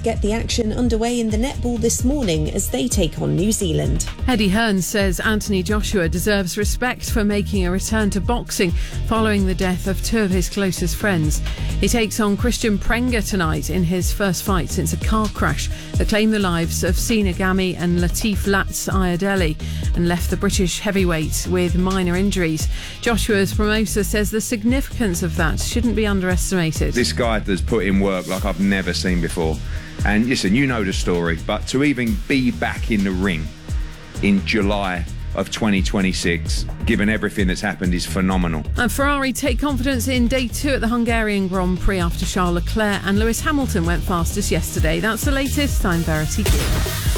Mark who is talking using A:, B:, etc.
A: get the action underway in the netball this morning as they take on New Zealand.
B: Eddie Hearn says Anthony Joshua deserves respect for making a return to boxing following the death of two of his closest friends. He takes on Christian Prenga tonight in his first fight since a car crash that claimed the lives of Sina Gami and Latif Latz Ayadeli and left the British heavyweight with minor injuries. Joshua's promoter says the significance of that shouldn't be underestimated.
C: This guy has put in work like I've never seen before. And listen, you know the story, but to even be back in the ring in July of 2026, given everything that's happened, is phenomenal.
B: And Ferrari take confidence in day 2 at the Hungarian Grand Prix after Charles Leclerc and Lewis Hamilton went fastest yesterday. That's the latest. I'm Verity Gill.